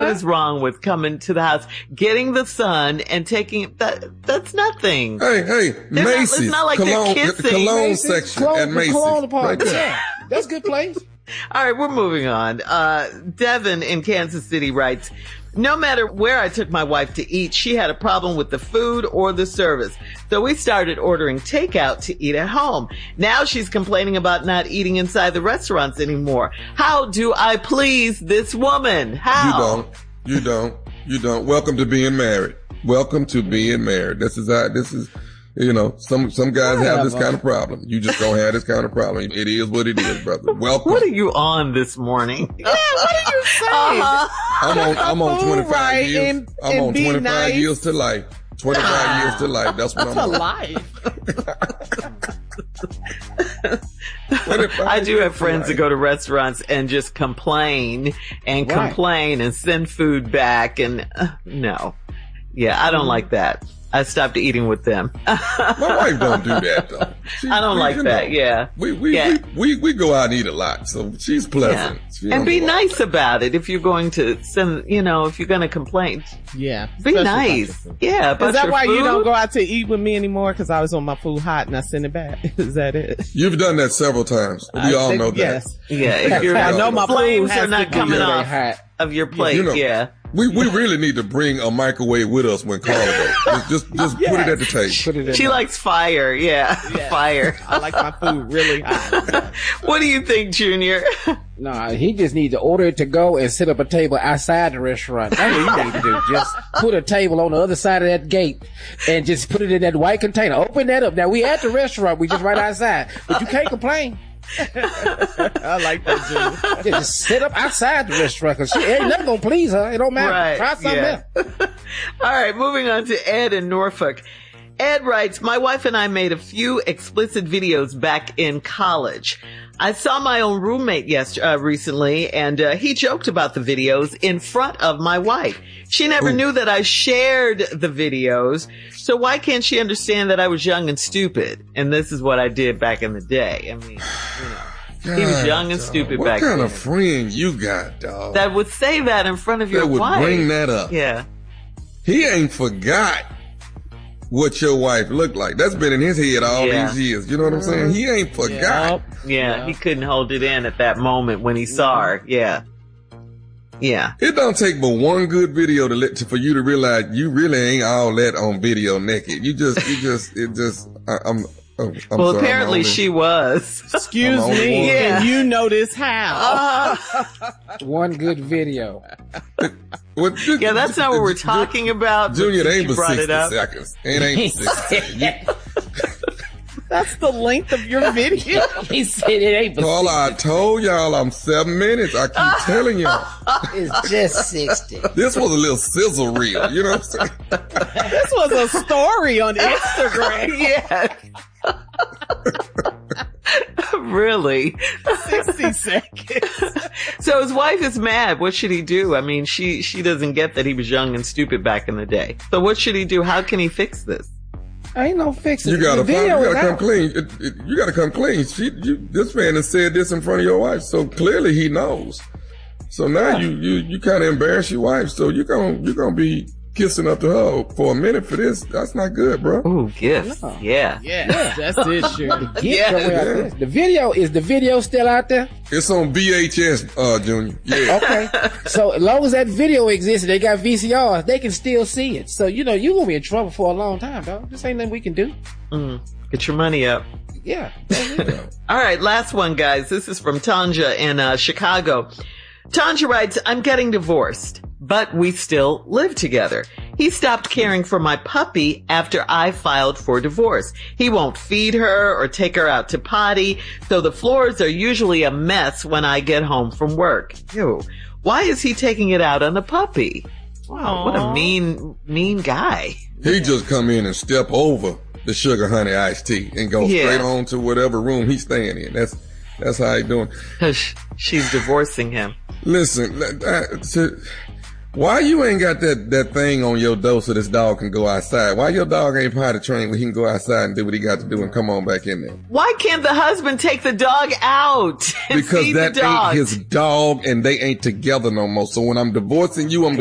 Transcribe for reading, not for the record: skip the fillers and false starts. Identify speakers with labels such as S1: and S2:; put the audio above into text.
S1: is wrong with coming to the house, getting the son and taking that's nothing.
S2: Hey, Macy's.
S1: It's not like
S2: cologne,
S1: they're kissing.
S2: cologne section at Macy's.
S3: Cologne
S2: right there.
S3: Yeah, that's a good place.
S1: All right, we're moving on. Devin in Kansas City writes, no matter where I took my wife to eat, she had a problem with the food or the service. So we started ordering takeout to eat at home. Now she's complaining about not eating inside the restaurants anymore. How do I please this woman? How?
S2: You don't. Welcome to being married. This is, you know, some guys have this kind of problem. You just don't have this kind of problem. It is what it is, brother. Welcome.
S1: What are you on this morning?
S3: Yeah, what are you saying?
S2: I'm on 25
S3: right,
S2: years. I'm on 25 years to life. 25 years to life. That's what I'm on.
S3: Life.
S1: I do have friends that go to restaurants and just complain and send food back and no. Yeah, I don't like that. I stopped eating with them.
S2: My wife don't do that though.
S1: I don't like that. Yeah.
S2: We go out and eat a lot, so she's pleasant.
S1: Yeah. And be nice about it if you're going to send, you know, if you're going to complain.
S3: Yeah.
S1: Be nice. Yeah.
S3: Is that why you don't go out to eat with me anymore? Because I was on my food hot and I sent it back. Is that it?
S2: You've done that several times. We all know that.
S3: Yes.
S1: Yeah. If you're,
S3: I know my
S1: flames
S3: food
S1: are not coming off of your plate.
S2: You know,
S1: yeah.
S2: We really need to bring a microwave with us when Carla goes. Just put it at the table.
S1: She likes fire. Yeah. Fire.
S3: I like my food really hot.
S1: What do you think, Junior?
S4: No, he just needs to order it to go and set up a table outside the restaurant. That's what you need to do. Just put a table on the other side of that gate and just put it in that white container. Open that up. Now we at the restaurant. We just right outside, but you can't complain.
S3: I like that, Junior.
S4: Yeah, just sit up outside the restaurant because she ain't never gonna please her. It don't matter.
S1: Right.
S4: Try something else.
S1: All right, moving on to Ed in Norfolk. Ed writes, my wife and I made a few explicit videos back in college. I saw my own roommate recently, and he joked about the videos in front of my wife. She never knew that I shared the videos, so why can't she understand that I was young and stupid? And this is what I did back in the day. I mean, you know, he was young and stupid back then.
S2: What kind of friend you got, dog?
S1: That would say that in front of your wife.
S2: That would bring that up.
S1: Yeah.
S2: He ain't forgot what your wife looked like. That's been in his head all these years. You know what I'm saying? He ain't forgot.
S1: Yeah, he couldn't hold it in at that moment when he saw her. Yeah. Yeah.
S2: It don't take but one good video for you to realize you really ain't all that on video naked. I'm sorry,
S1: apparently she was.
S3: Excuse me. Can you notice how?
S4: One good video.
S1: Yeah, that's not what we're talking about.
S2: Junior, it ain't but 60
S1: seconds.
S2: It ain't 60 seconds.
S3: That's the length of your video.
S4: He said it ain't but
S2: Carla, I told y'all I'm 7 minutes. I keep telling y'all.
S4: It's just 60.
S2: This was a little sizzle reel. You know what I'm saying?
S3: This was a story on Instagram.
S1: Yeah. Really?
S3: 60 seconds.
S1: So his wife is mad. What should he do? I mean, she doesn't get that he was young and stupid back in the day. So what should he do? How can he fix this?
S4: Ain't no fixing.
S2: You gotta come clean. You gotta come clean. This man has said this in front of your wife, so clearly he knows. So now you kind of embarrass your wife. So you're gonna be kissing up to her for a minute for this. That's not good, bro.
S1: Ooh, gifts.
S4: No.
S1: Yeah.
S3: That's it, sure.
S4: The video still out there?
S2: It's on VHS, Junior. Yeah.
S4: Okay. So as long as that video exists, they got VCRs, they can still see it. So, you know, you're going to be in trouble for a long time, dog. This ain't nothing we can do.
S1: Get your money up.
S4: Yeah.
S1: All right. Last one, guys. This is from Tanja in Chicago. Tanja writes, I'm getting divorced, but we still live together. He stopped caring for my puppy after I filed for divorce. He won't feed her or take her out to potty, so the floors are usually a mess when I get home from work. Ew. Why is he taking it out on the puppy? Wow, what a mean guy.
S2: He just come in and step over the sugar honey iced tea and go straight on to whatever room he's staying in. That's how he doing.
S1: She's divorcing him.
S2: Listen, why you ain't got that thing on your door so this dog can go outside? Why your dog ain't potty trained where he can go outside and do what he got to do and come on back in there?
S1: Why can't the husband take the dog out and
S2: because
S1: feed
S2: that
S1: the dog?
S2: ain't his dog and they ain't together no more. So when I'm divorcing you, I'm